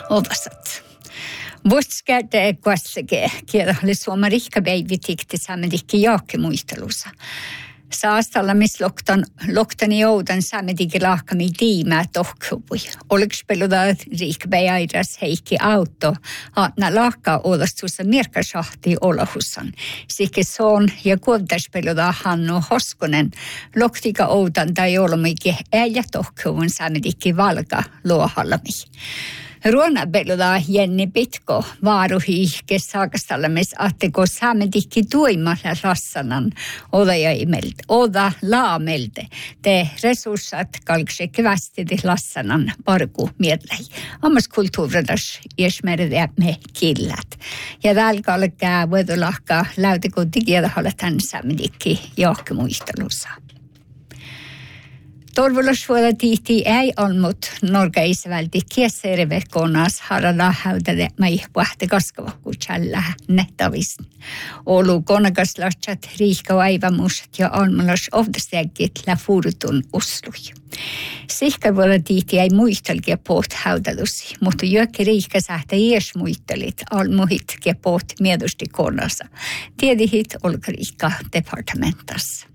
odasat. Vuotskäytä kuassake, kielä oli Suomen rikkapäivi tikti saamedikki jaake muistelussa. Saastalla miss loktani joudan saamedikki lahkami tiimää tohkuvui. Oliks peluda rikkapäiväiras Heikki Auto, aatna lahkaa odastussa mirkasahti olahussan. Sikke soon ja kuovdas peluda Hannu Hoskonen, loktika oudan tai olomike äijä tohkuvun saamedikki valka luohallami. Ruona peluda Jenni Pitko vaaruhiihke saakastallamis atteko saamedikki tuimalla lassanan oda laamelte te resurssat kalkse kvästiti lassanan parku miedläi. Ammas kulttuuradas iesmerde me killat. Ja täällä kää voidulahka läytekö digiadahalle tän saamedikki jahkemuistelussa. Torvulos vuoda tihti ei olmut norgaisvälti kiesservekonas harala häydäde mai vahte kaskavakku challa nettavist. Olu konagaslatsat riikka aivamusat ja olmulos ovdastegit la furutun uslui. Sihka vuoda tihti ei muistelkia poht häydädusi, mutta jökki riikka sähtä ies muistelit olmuhit ja poht miedusti konasa. Tiedihit olkariikka departamentas.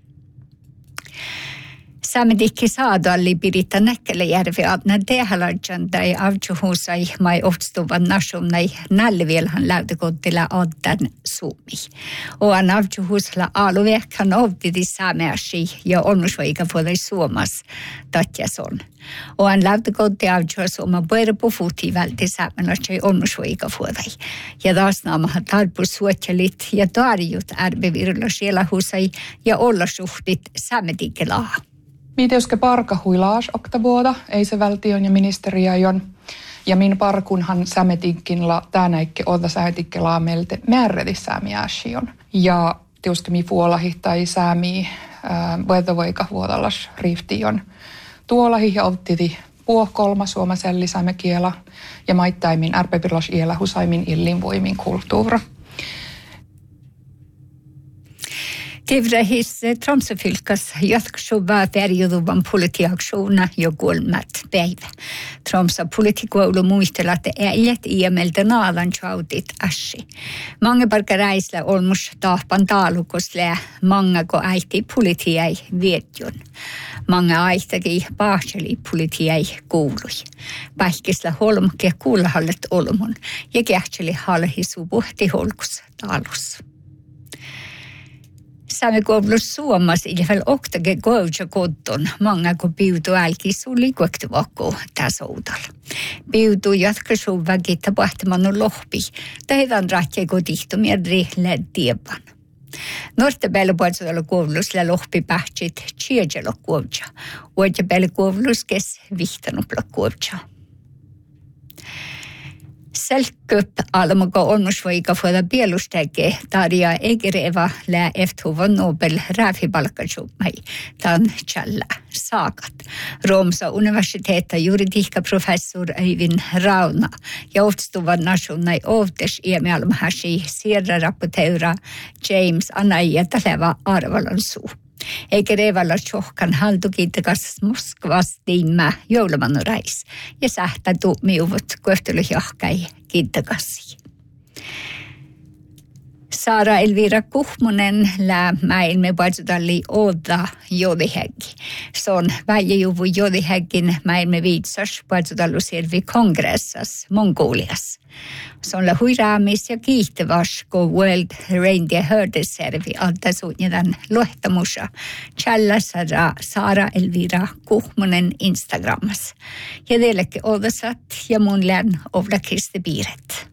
Saamedikki saadalli Piritta Näkkelejärvi adna tehalarjan tai avjuhusai mai ohtstuvan nasumnai nälvielhan läytekottila addan suumi. Oan avjuhusla aluvekhan ovdidi saameasi ja onnusvoika vuodai suomas tatjason. Oan läytekotti avjuhusoma puerpu futi välti saamelasai onnusvoika vuodai. Ja taas naamahan tarpu suotjalit ja tarjut ärbevirlo siellä husai ja olla suhtit saamedikkelaa. Miiteuske parka huilaas oktavuoda, ei se valtion ja ministeriöön. Ja min parkunhan sämetinkinla tänäikki oda säätikkelaa meiltä määrädissäämiäsiön. Ja teuske mi puolahi tai säämi voivoika vuodallas riftion. Tuolahi ja ottiti puokolma suomaselli säämekiela ja maittaimin ärpepirlas iellä husaimin illin voimin kulttuura. Tivrahis Tromsøfylkas jatksuva perioduvan politiaksjoona jo kolmat päivä. Tromsø politikoulu muistella, että äijät iemeltä naalan tjautit assi. Mange parkareisla olmus tahpan taalukosle, mange ko äiti politiai vietjun. Mange aihtaki paaseli politiai kuului. Päihkisla holmke kuulahallet olmun ja kähtseli halhisu puhti holkus taalus. Saamme koulus Suomessa ilfel oktage kouluja kotton, mange ko piutu älkisuli kuektavakko tasoudalla. Piutu jatkasuva gitta pahtemanu lohpi, tahidan rahtia kodihtumia rihle tiepan. Norte päälle puolella koulussa lohpi pähtsit tsiedjalo kouluja, uudja päälle koulussa kes vihtanupla kouluja. Selkköp almako onnusvoika vuoda bielusteke tarja egereva lää eftuvan Nobel rääfipalkkasumai tan challa saakat. Romsa universiteetta juridiikkaprofessor Øyvind Rauna ja ohtstuvan nasunai ovtes iemialmahasi sierra rapporteura James Anaija taleva arvalan suu. Eikä revalla tjohkan haltukiitakas Moskvas tiimmä joulumannurais ja sähtä tuumiuvut kohtelyhjahkai kiitakasi. Sara Elvira Kuhmonen lää maailme vaatsutalli oda jodihäggi. Se on väijäjuvu jodihäggin maailme viitsas vaatsutallu servi kongressas Mongolias. Se on huiraamis ja kiittävas, kun World Reindeer Herders-servi alta suunnitelman luettamussa Challa Sara Elvira Kuhmonen Instagramassa. Ja teillekin odasat ja mun lään Ovla Kristi Piiret.